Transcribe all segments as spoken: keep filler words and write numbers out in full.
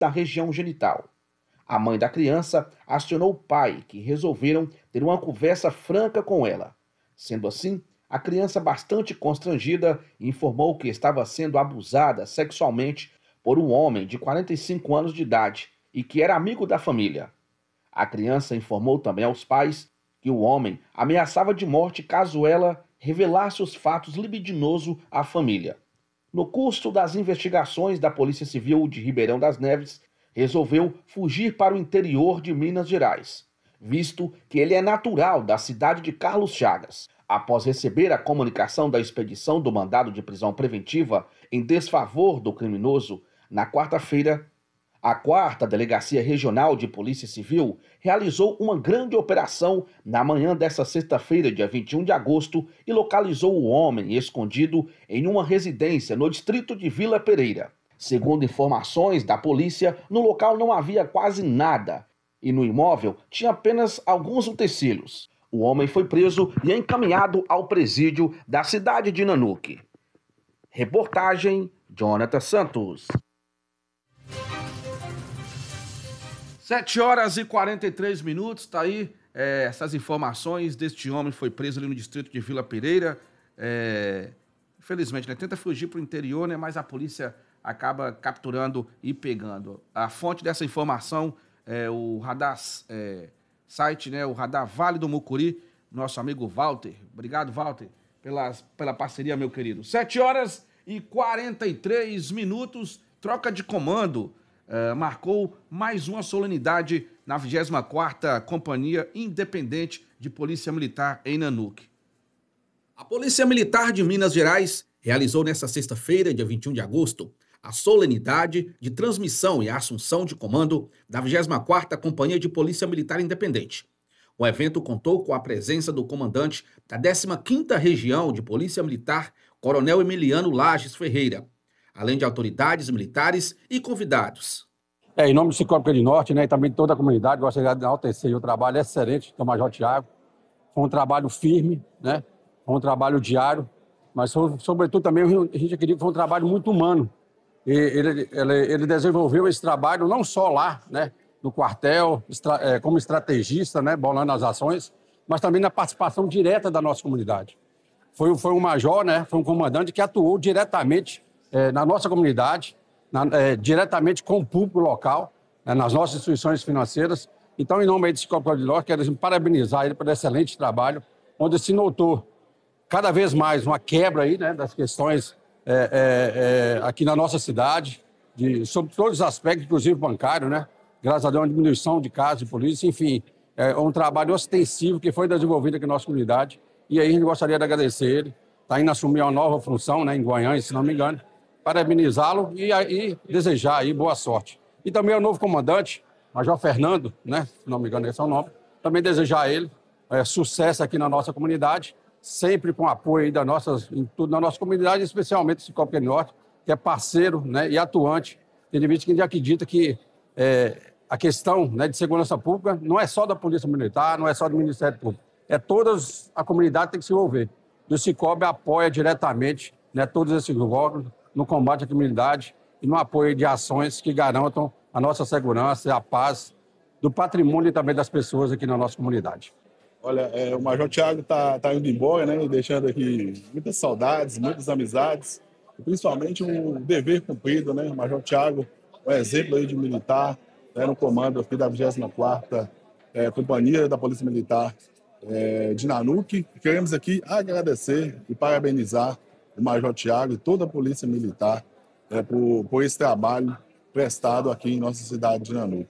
da região genital. A mãe da criança acionou o pai, que resolveram ter uma conversa franca com ela. Sendo assim, a criança, bastante constrangida, informou que estava sendo abusada sexualmente por um homem de quarenta e cinco anos de idade e que era amigo da família. A criança informou também aos pais que o homem ameaçava de morte caso ela revelasse os fatos libidinosos à família. No curso das investigações da Polícia Civil de Ribeirão das Neves, resolveu fugir para o interior de Minas Gerais, visto que ele é natural da cidade de Carlos Chagas. Após receber a comunicação da expedição do mandado de prisão preventiva em desfavor do criminoso, na quarta-feira, a quarta Delegacia Regional de Polícia Civil realizou uma grande operação na manhã desta sexta-feira, dia vinte e um de agosto, e localizou o homem escondido em uma residência no distrito de Vila Pereira. Segundo informações da polícia, no local não havia quase nada e no imóvel tinha apenas alguns utensílios. O homem foi preso e encaminhado ao presídio da cidade de Nanuque. Reportagem Jonathan Santos. sete horas e quarenta e três minutos, tá aí é, essas informações deste homem que foi preso ali no distrito de Vila Pereira. É, infelizmente, né, tenta fugir para o interior, né, mas a polícia acaba capturando e pegando. A fonte dessa informação é o radar é, site, né, o radar Vale do Mucuri, nosso amigo Walter. Obrigado, Walter, pela, pela parceria, meu querido. sete horas e quarenta e três minutos, troca de comando. Uh, marcou mais uma solenidade na vigésima quarta Companhia Independente de Polícia Militar em Nanuque. A Polícia Militar de Minas Gerais realizou nesta sexta-feira, dia vinte e um de agosto, a solenidade de transmissão e assunção de comando da vigésima quarta Companhia de Polícia Militar Independente. O evento contou com a presença do comandante da décima quinta Região de Polícia Militar, Coronel Emiliano Lages Ferreira, além de autoridades militares e convidados. É, em nome do Sicoob Grande Norte, né, e também de toda a comunidade, gostaria de enaltecer o trabalho excelente do Major Tiago. Foi um trabalho firme, né, foi um trabalho diário, mas foi, sobretudo também a gente acredita que foi um trabalho muito humano. E ele, ele, ele desenvolveu esse trabalho não só lá, né, no quartel, estra, é, como estrategista, né, bolando as ações, mas também na participação direta da nossa comunidade. Foi, foi um major, né, foi um comandante que atuou diretamente É, na nossa comunidade, na, é, diretamente com o público local, né, nas nossas instituições financeiras. Então, em nome aí do Sicoob Grande Norte, quero parabenizar ele pelo excelente trabalho, onde se notou cada vez mais uma quebra aí, né, das questões é, é, é, aqui na nossa cidade, de, sobre todos os aspectos, inclusive bancário, né? Graças a Deus, uma diminuição de casos de polícia, enfim, é um trabalho ostensivo que foi desenvolvido aqui na nossa comunidade. E aí a gente gostaria de agradecer ele, está indo assumir uma nova função, né, em Goiânia, se não me engano, parabenizá-lo e, e desejar aí boa sorte. E também ao novo comandante, Major Fernando, né, se não me engano esse é o nome, também desejar a ele é, sucesso aqui na nossa comunidade, sempre com apoio aí da nossas, em tudo na nossa comunidade, especialmente o Sicoob Grande Norte, que é parceiro, né, e atuante, tendo em vista que a gente acredita que é, a questão, né, de segurança pública não é só da Polícia Militar, não é só do Ministério Público, é toda a comunidade tem que se envolver. E o Sicoob apoia diretamente, né, todos esses órgãos no combate à criminalidade e no apoio de ações que garantam a nossa segurança e a paz do patrimônio e também das pessoas aqui na nossa comunidade. Olha, é, o Major Tiago está tá indo embora, né, deixando aqui muitas saudades, muitas amizades, e principalmente um dever cumprido, né? O Major Tiago, um exemplo aí de militar, né, no comando aqui da vigésima quarta é, Companhia da Polícia Militar é, de Nanuque. Queremos aqui agradecer e parabenizar o Major Tiago e toda a Polícia Militar é, por, por esse trabalho prestado aqui em nossa cidade de Nanuque.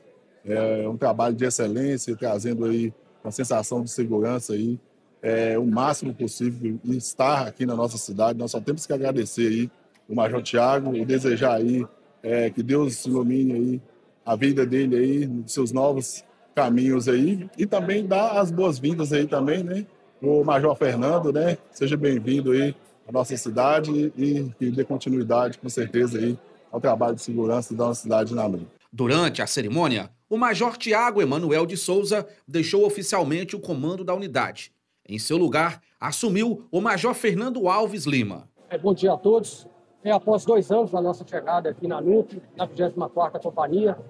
É um trabalho de excelência, trazendo aí uma sensação de segurança aí, é, o máximo possível e estar aqui na nossa cidade. Nós só temos que agradecer aí o Major Tiago e desejar aí é, que Deus ilumine aí a vida dele aí, nos seus novos caminhos aí, e também dar as boas-vindas aí também, né, o Major Fernando, né, seja bem-vindo aí à nossa cidade e que dê continuidade, com certeza, aí ao trabalho de segurança da nossa cidade de Nanuque. Durante a cerimônia, o Major Tiago Emanuel de Souza deixou oficialmente o comando da unidade. Em seu lugar, assumiu o Major Fernando Alves Lima. É, bom dia a todos. É após dois anos da nossa chegada aqui na NUC, na vigésima quarta Companhia,